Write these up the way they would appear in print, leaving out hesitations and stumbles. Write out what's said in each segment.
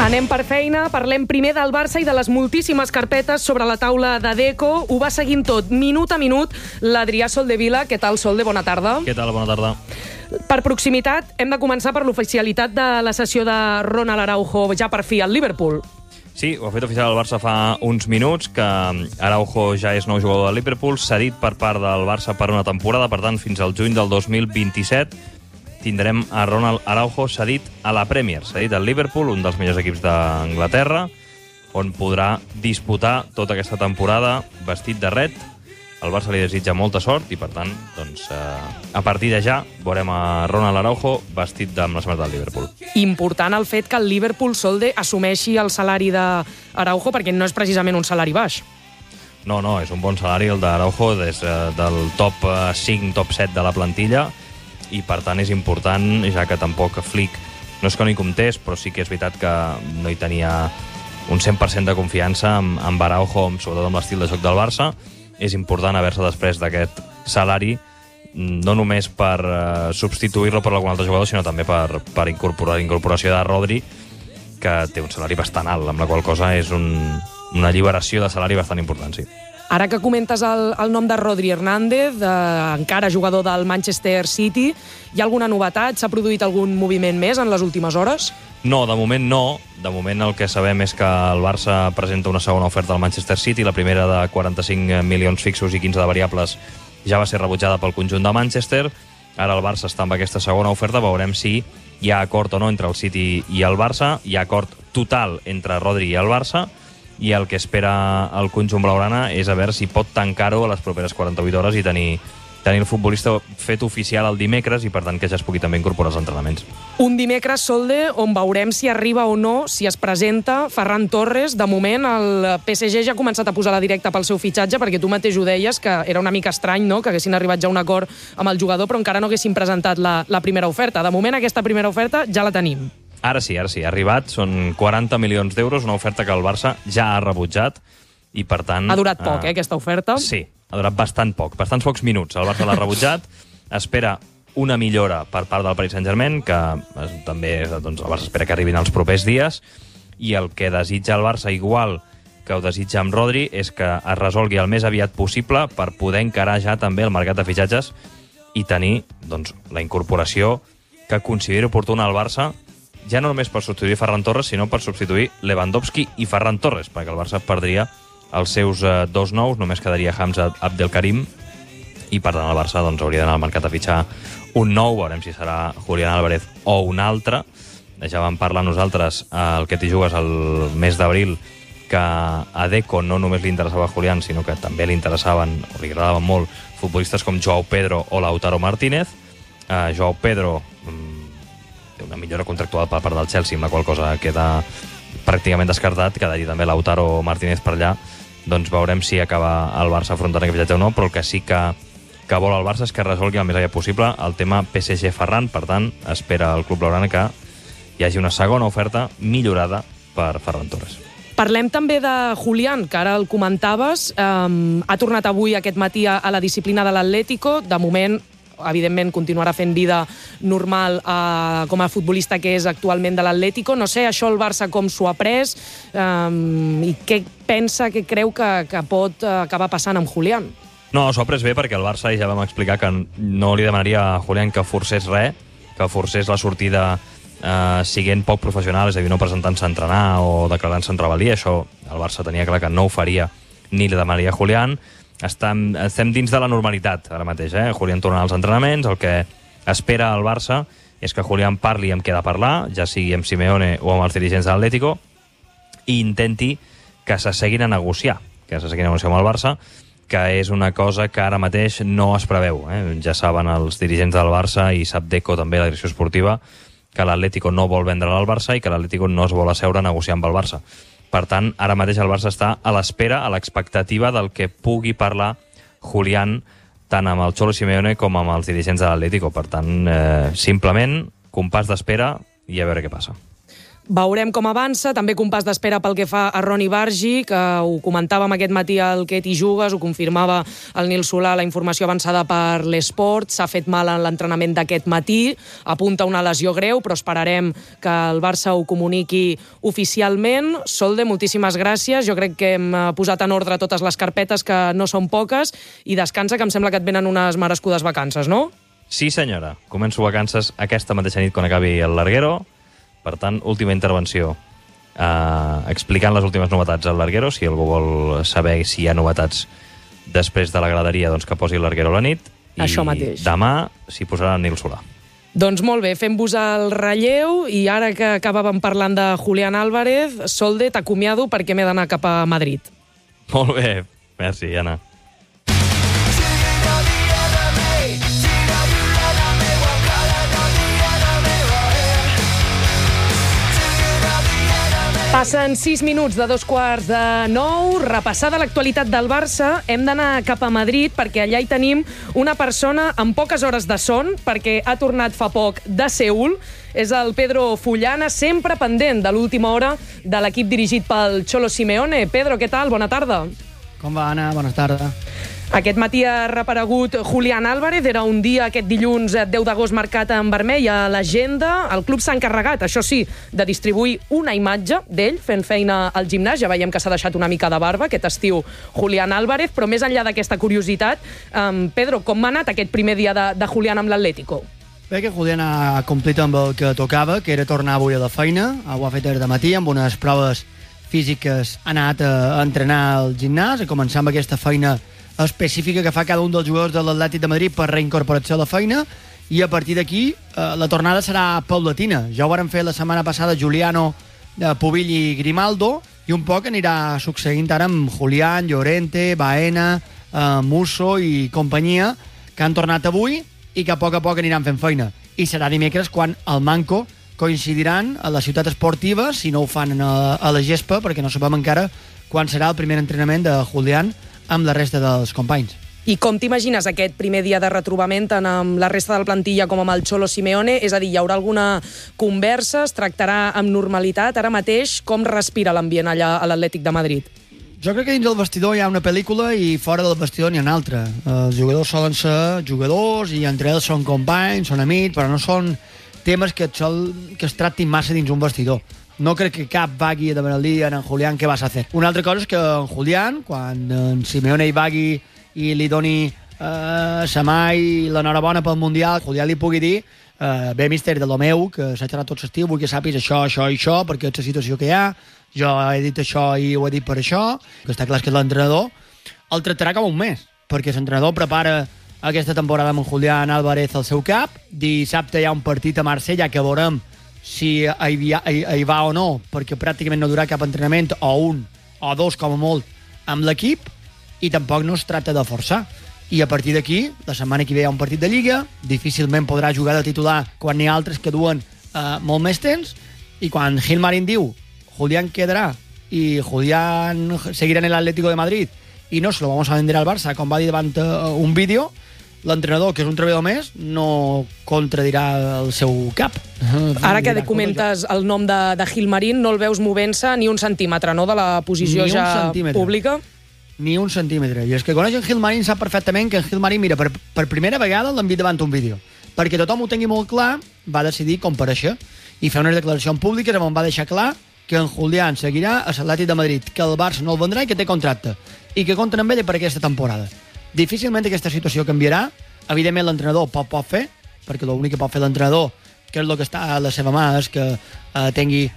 Anem per feina, parlem primer del Barça i de les moltíssimes carpetes sobre la taula de Deco. Ho va seguint tot, minut a minut, l'Adrià Soldevila. Què tal, Solde? Bona tarda. Què tal? Bona tarda. Per proximitat, hem de començar per l'oficialitat de la sessió de Ronald Araujo ja per fi al Liverpool. Sí, ho ha fet oficial el Barça fa uns minuts, que Araujo ja és nou jugador del Liverpool, cedit per part del Barça per una temporada, per tant, fins al juny del 2027 tindrem a Ronald Araujo cedit a la Premier, cedit al Liverpool, un dels millors equips d'Anglaterra, on podrà disputar tota aquesta temporada vestit de red. El Barça li desitja molta sort i, per tant, doncs, a partir de ja veurem a Ronald Araujo vestit amb la samarreta del Liverpool. Important el fet que el Liverpool, Solde, assumeixi el salari d'Araujo, perquè no és precisament un salari baix. No, és un bon salari el d'Araujo, des del top 5, top 7 de la plantilla, i per tant és important, ja que tampoc Flick no és que no hi comptés, però sí que és veritat que no hi tenia un 100% de confiança amb Araujo, sobretot amb l'estil de joc del Barça. És important haver-se després d'aquest salari, no només per substituir-lo per algun altre jugador, sinó també per incorporació de Rodri, que té un salari bastant alt, amb la qual cosa és una alliberació de salari bastant important, sí. Ara que comentes el nom de Rodri Hernández, encara jugador del Manchester City, hi ha alguna novetat? S'ha produït algun moviment més en les últimes hores? No, de moment no. De moment el que sabem és que el Barça presenta una segona oferta al Manchester City, la primera de 45 milions fixos i 15 de variables ja va ser rebutjada pel conjunt de Manchester. Ara el Barça està amb aquesta segona oferta, veurem si hi ha acord o no entre el City i el Barça. Hi ha acord total entre Rodri i el Barça, i el que espera el conjunt blaugrana és a veure si pot tancar-ho a les properes 48 hores i tenir el futbolista fet oficial el dimecres i, per tant, que ja es pugui també incorporar als entrenaments. Un dimecres, Solde, on veurem si arriba o no, si es presenta Ferran Torres. De moment, el PSG ja ha començat a posar la directa pel seu fitxatge, perquè tu mateix ho deies, que era una mica estrany, no?, que haguessin arribat ja a un acord amb el jugador, però encara no haguessin presentat la primera oferta. De moment, aquesta primera oferta ja la tenim. Ara sí, ha arribat. Són 40 milions d'euros, una oferta que el Barça ja ha rebutjat i, per tant... Ha durat poc, aquesta oferta? Sí, ha durat bastant poc, bastants pocs minuts. El Barça l'ha rebutjat, espera una millora per part del Paris Saint-Germain, que també doncs, el Barça espera que arribin els propers dies, i el que desitja el Barça, igual que ho desitja amb Rodri, és que es resolgui el més aviat possible per poder encarar ja també el mercat de fitxatges i tenir doncs, la incorporació que consideri oportuna al Barça, ja no només per substituir Ferran Torres, sinó per substituir Lewandowski i Ferran Torres, perquè el Barça perdria els seus dos nous, només quedaria Hamza Abdelkarim, i per tant el Barça doncs, hauria d'anar al mercat a fitxar un nou, veurem si serà Julián Álvarez o un altre. Ja vam parlar nosaltres al Que t'hi jugues el mes d'abril, que a Deco no només li interessava Julián, sinó que també li interessaven, o li agradaven molt, futbolistes com Joao Pedro o Lautaro Martínez. Joao Pedro té una millora contractual per part del Chelsea, amb la qual cosa queda pràcticament descartat, quedaria també Lautaro Martínez per allà. Doncs veurem si acaba el Barça afrontant aquest fitxatge o no, però el que sí que vol el Barça és que resolgui el més aviat possible el tema PSG-Ferran. Per tant, espera el club blaugrana que hi hagi una segona oferta millorada per Ferran Torres. Parlem també de Julián, que ara el comentaves. Ha tornat avui aquest matí a la disciplina de l'Atlético. De moment, evidentment, continuarà fent vida normal com a futbolista que és actualment de l'Atlético. No sé, això el Barça com s'ho ha pres i què pensa, què creu que pot acabar passant amb Julián? No, s'ho ha pres bé perquè el Barça ja vam explicar que no li demanaria a Julián que forcés res, que forcés la sortida siguent poc professional, és a dir, no presentant-se a entrenar o declarant-se en rebel·lia. Això el Barça tenia clar que no ho faria ni li demanaria a Julián. Estem dins de la normalitat ara mateix, Julián torna als entrenaments. El que espera el Barça és que Julián parli amb qui ha de parlar, ja sigui amb Simeone o amb els dirigents de l'Atlético, i intenti que s'asseguin a negociar, amb el Barça, que és una cosa que ara mateix no es preveu. Ja saben els dirigents del Barça i sap Deco també, la direcció esportiva, que l'Atlético no vol vendre al Barça i que l'Atlético no es vol asseure a negociar amb el Barça. Per tant, ara mateix el Barça està a l'espera, a l'expectativa del que pugui parlar Julián tant amb el Cholo Simeone com amb els dirigents de l'Atlético. Per tant, simplement, compàs d'espera i a veure què passa. Veurem com avança, també compàs d'espera pel que fa a Ronny Bargi, que ho comentàvem aquest matí al Que t'hi jugues, ho confirmava el Nil Solà, la informació avançada per l'Esport, s'ha fet mal en l'entrenament d'aquest matí, apunta una lesió greu, però esperarem que el Barça ho comuniqui oficialment. Solde, moltíssimes gràcies, jo crec que hem posat en ordre totes les carpetes, que no són poques, i descansa, que em sembla que et venen unes merescudes vacances, no? Sí, senyora. Començo vacances aquesta mateixa nit quan acabi el Larguero. Per tant, última intervenció explicant les últimes novetats al Larguero. Si algú vol saber si hi ha novetats després de la graderia, doncs que posi el Larguero a la nit. Això mateix. I demà s'hi posarà el Nil Solà. Doncs molt bé, fem-vos el relleu, i ara que acabàvem parlant de Julián Álvarez, Solde, t'acomiado perquè m'he d'anar cap a Madrid. Molt bé, merci, Anna. Passen 6 minuts de 8:45, repassada l'actualitat del Barça, hem d'anar cap a Madrid perquè allà hi tenim una persona amb poques hores de son, perquè ha tornat fa poc de Seül. És el Pedro Fullana, sempre pendent de l'última hora de l'equip dirigit pel Cholo Simeone. Pedro, què tal? Bona tarda. Com va, Anna? Bona tarda. Aquest matí ha reaparegut Julián Álvarez, era un dia aquest dilluns 10 d'agost marcat en vermell a l'agenda. El club s'ha encarregat, això sí, de distribuir una imatge d'ell fent feina al gimnàs. Ja veiem que s'ha deixat una mica de barba aquest estiu Julián Álvarez, però més enllà d'aquesta curiositat, Pedro, com ha anat aquest primer dia de Julián amb l'Atlético? Bé, que Julián ha complit amb el que tocava, que era tornar avui a la feina. Ho ha fet de matí amb unes proves físiques. Ha anat a entrenar al gimnàs, a començar amb aquesta feina específica que fa cada un dels jugadors de l'Atlètic de Madrid per reincorporar-se a la feina, i a partir d'aquí la tornada serà paulatina. Ja ho varen fer la setmana passada Giuliano, Pubill i Grimaldo, i un poc anirà succeint ara amb Julián, Llorente, Baena, Musso i companyia, que han tornat avui i que a poc aniran fent feina. I serà dimecres quan el Manco coincidiran a la ciutat esportiva, si no ho fan a la gespa, perquè no sabem encara quan serà el primer entrenament de Julián amb la resta dels companys. I com t'imagines aquest primer dia de retrobament tant amb la resta del plantilla com amb el Cholo Simeone? És a dir, hi haurà alguna conversa? Es tractarà amb normalitat? Ara mateix, com respira l'ambient allà a l'Atlètic de Madrid? Jo crec que dins del vestidor hi ha una pel·lícula i fora del vestidor n'hi ha una altra. Els jugadors solen ser jugadors i entre ells són companys, són amics, però no són temes que es tractin massa dins un vestidor. No crec que cap vagui a demanar-li a en Julián què vas a fer. Una altra cosa és que en Julián, quan en Simeone hi vagui i li doni sa mà i l'enhorabona pel Mundial, Julián li pugui dir bé, míster, de lo meu, que s'ha xerrat tot l'estiu, vull que sàpigues això, això i això, perquè és la situació que hi ha, jo he dit això i ho he dit per això, que està clar que l'entrenador el tractarà com un mes, perquè l'entrenador prepara aquesta temporada amb en Julián Álvarez al seu cap. Dissabte hi ha un partit a Marsella que veurem si hi va o no, perquè pràcticament no durà cap entrenament, o un o dos com a molt amb l'equip, i tampoc no es tracta de forçar. I a partir d'aquí, la setmana que ve hi ha un partit de Lliga, difícilment podrà jugar de titular quan n'hi ha altres que duen molt més temps, i quan Gilmarín diu Julián quedarà i Julián seguirà en l'Atlético de Madrid i no se lo vamos a vender al Barça, com va dir davant un vídeo, l'entrenador, que és un treballador més, no contradirà el seu cap. Ara que comentes el nom de Gilmarín, no el veus movent-se ni un centímetre, no?, de la posició ja pública? Ni un centímetre. I els que coneixen Gilmarín sap perfectament que en Gilmarín, mira, per primera vegada l'han vist davant un vídeo. Perquè tothom ho tingui molt clar, va decidir comparèixer i fer unes declaracions públiques on va deixar clar que en Julián seguirà a l'Atlètic de Madrid, que el Barça no el vendrà i que té contracte, i que compten amb ell per aquesta temporada. Difícilment aquesta situació canviarà. Evidentment l'entrenador pot fer, perquè l'únic que pot fer l'entrenador, que és el que està a la seva mà, és que tingui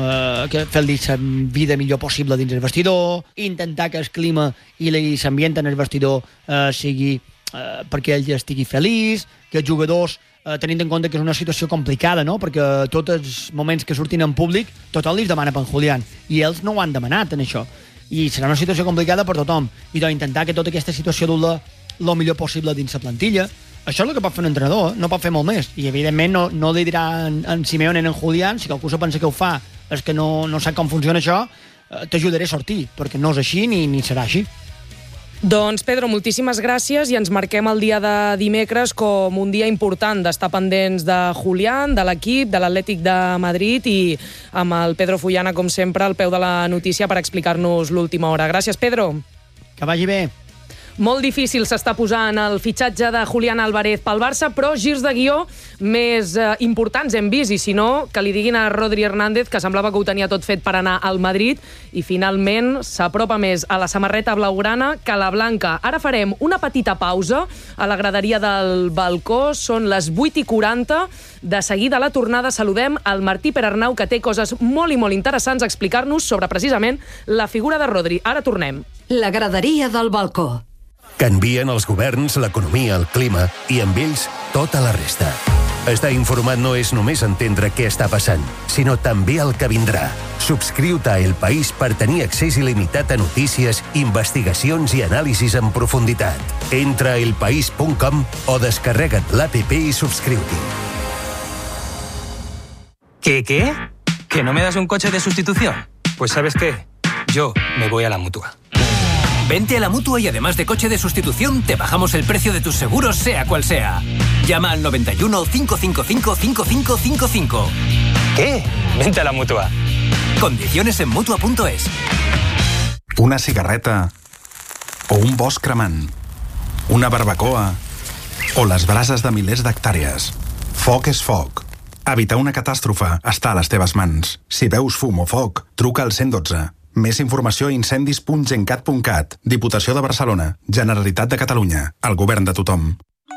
que fer-li la vida millor possible dins el vestidor, intentar que el clima i l'ambient en el vestidor sigui perquè ell estigui feliç, que els jugadors, tenint en compte que és una situació complicada, no?, perquè tots els moments que surtin en públic tothom li demana per en Julián, i ells no ho han demanat en això, i serà una situació complicada per tothom, i intentar que tota aquesta situació duri el millor possible dins la plantilla. Això és el que pot fer un entrenador, no pot fer molt més, i evidentment no li dirà en Simeone en Julián, si qualcú se pensa que ho fa és que no sap com funciona això, t'ajudaré a sortir, perquè no és així ni serà així. Doncs, Pedro, moltíssimes gràcies i ens marquem el dia de dimecres com un dia important d'estar pendents de Julián, de l'equip, de l'Atlètic de Madrid i amb el Pedro Fullana, com sempre, al peu de la notícia per explicar-nos l'última hora. Gràcies, Pedro. Que vagi bé. Molt difícil s'està posant el fitxatge de Julián Álvarez pel Barça, però girs de guió més importants hem vist, i si no, que li diguin a Rodri Hernández, que semblava que ho tenia tot fet per anar al Madrid, i finalment s'apropa més a la samarreta blaugrana que a la blanca. Ara farem una petita pausa a la graderia del balcó, són les 8:40, de seguida a la tornada saludem el Martí Perarnau, que té coses molt i molt interessants a explicar-nos sobre precisament la figura de Rodri. Ara tornem. La graderia del balcó. Canvien els governs, l'economia, el clima i amb ells tota la resta. Estar informat no és només entendre què està passant, sinó també el que vindrà. Subscriu-te a El País per tenir accés il·limitat a notícies, investigacions i anàlisis en profunditat. Entra a elpaís.com o descarrega't l'APP i subscriu-t'hi. ¿Qué? ¿Que no me das un coche de sustitución? Pues ¿sabes qué? Yo me voy a la Mutua. Vente a la Mutua y además de coche de sustitución, te bajamos el precio de tus seguros, sea cual sea. Llama al 91 555 5555. ¿Qué? Vente a la Mutua. Condiciones en Mutua.es. Una cigarreta o un bosc cremant, una barbacoa o les brases de milers d'hectàrees. Foc és foc. Evitar una catàstrofe està a les teves mans. Si veus fum o foc, truca al 112. Més informació a incendis.gencat.cat. Diputació de Barcelona. Generalitat de Catalunya. El govern de tothom.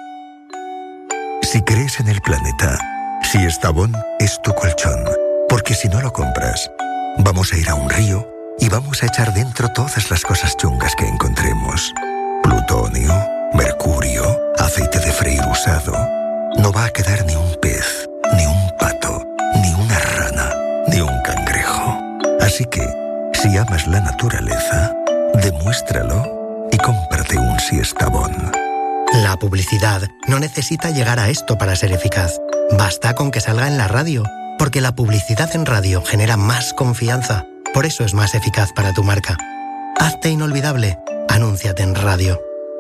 Si crees en el planeta, si Estavón es tu colchón. Porque si no lo compras, vamos a ir a un río y vamos a echar dentro todas las cosas chungas que encontremos. Plutonio, mercurio, aceite de freír usado. No va a quedar ni un pez, ni un pato, ni una rana, ni un cangrejo. Así que, si amas la naturaleza, demuéstralo y cómprate un Siestabón. La publicidad no necesita llegar a esto para ser eficaz. Basta con que salga en la radio, porque la publicidad en radio genera más confianza. Por eso es más eficaz para tu marca. Hazte inolvidable. Anúnciate en radio.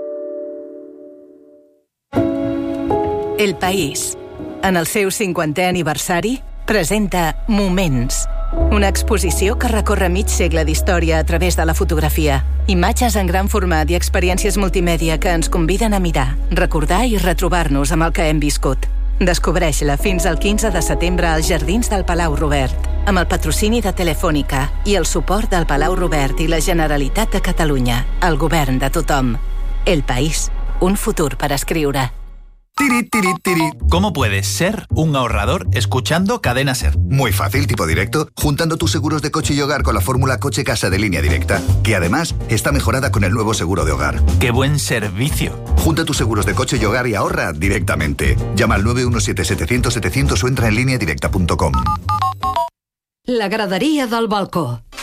El País, en el seu 50è aniversari, presenta Moments, una exposició que recorre mig segle d'història a través de la fotografia. Imatges en gran format i experiències multimèdia que ens conviden a mirar, recordar i retrobar-nos amb el que hem viscut. Descobreix-la fins al 15 de setembre als Jardins del Palau Robert, amb el patrocini de Telefònica i el suport del Palau Robert i la Generalitat de Catalunya, el govern de tothom. El País, un futur per escriure. ¿Cómo puedes ser un ahorrador escuchando Cadena Ser? Muy fácil, tipo directo, juntando tus seguros de coche y hogar con la fórmula Coche-Casa de Línea Directa, que además está mejorada con el nuevo seguro de hogar. ¡Qué buen servicio! Junta tus seguros de coche y hogar y ahorra directamente. Llama al 917-700-700 o entra en lineadirecta.com. La graderia del balcó.